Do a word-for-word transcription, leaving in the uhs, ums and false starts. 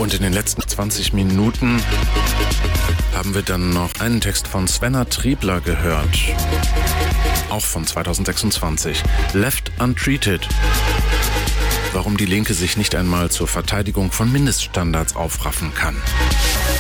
Und in den letzten zwanzig Minuten haben wir dann noch einen Text von Svenna Triebler gehört. Auch von zweitausendsechsundzwanzig. Left Untreated. Warum die Linke sich nicht einmal zur Verteidigung von Mindeststandards aufraffen kann.